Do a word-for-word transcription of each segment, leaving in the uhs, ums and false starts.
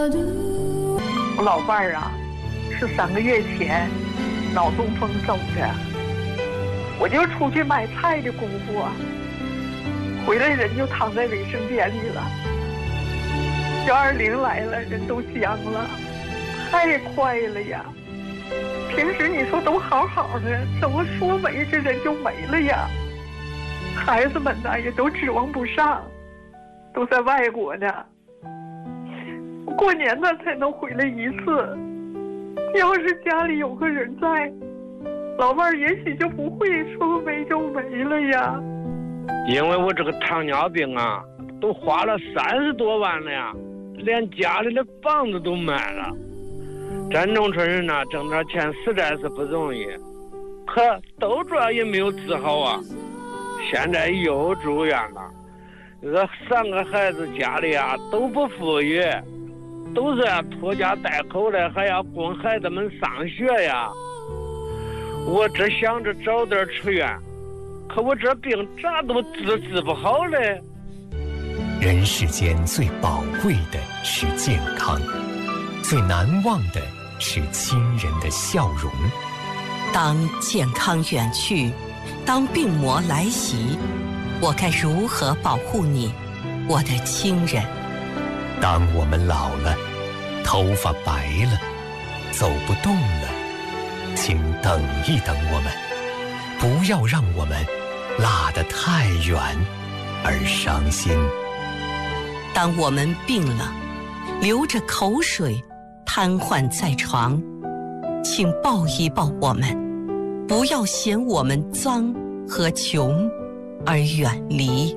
我老伴儿啊，是三个月前脑中风走的。我就出去买菜的功夫啊，回来人就躺在卫生间里了。幺二零来了，人都僵了，太快了呀！平时你说都好好的，怎么说没这人就没了呀？孩子们呢也都指望不上，都在外国呢。过年呢才能回来一次，要是家里有个人在，老伴儿也许就不会说没就没了呀。 因为我这个糖尿病啊，都花了三十多万了呀，连家里的房子都卖了。咱农村人呢，挣点钱实在是不容易，可都主要也没有治好啊。现在又住院了，这三个孩子家里啊都不富裕，都是要拖家带口的，还要供孩子们上学呀。我只想着早点出院，可我这病咋都治治不好嘞。 人世间最宝贵的是健康，最难忘的是亲人的笑容。 当健康远去，当病魔来袭，我该如何保护你，我的亲人？ 当我们老了，头发白了，走不动了，请等一等我们，不要让我们落得太远而伤心。 当我们病了，流着口水，瘫痪在床，请抱一抱我们，不要嫌我们脏和穷而远离。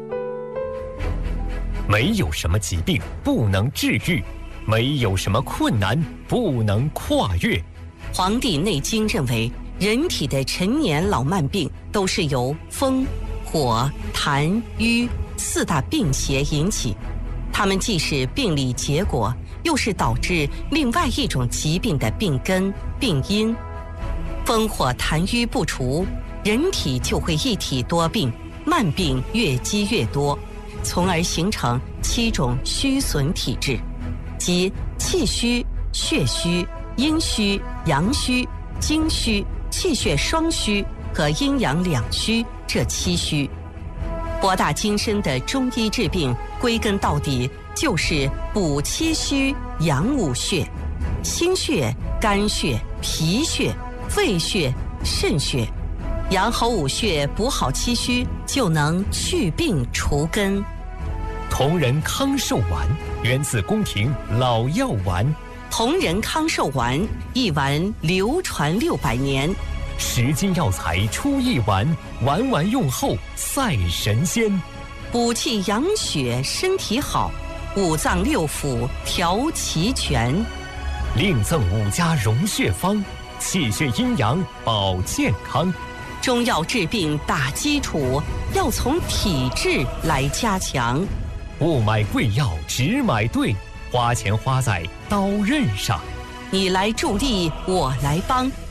没有什么疾病不能治愈，没有什么困难不能跨越。《 黄帝内经》认为，人体的陈年老慢病都是由风、火、痰、瘀四大病邪引起，它们既是病理结果，又是导致另外一种疾病的病根、病因。风火痰瘀不除，人体就会一体多病，慢病越积越多，从而形成七种虚损体质，即气虚、血虚、阴虚、阳虚、精虚、气血双虚和阴阳两虚这七虚。博大精深的中医治病，归根到底就是补气虚、养五血，心血、肝血、脾血、肺血、肾血，养好五血，补好气虚，就能去病除根。 同仁康寿丸源自宫廷老药丸， 同仁康寿丸一丸流传六百年， 十斤药材出一丸，丸丸用后赛神仙。 补气养血，身体好，五脏六腑调齐全。 另赠五家溶血方，气血阴阳保健康。 中药治病打基础，要从体质来加强。 不买贵药，只买对，花钱花在刀刃上。 你来助力，我来帮，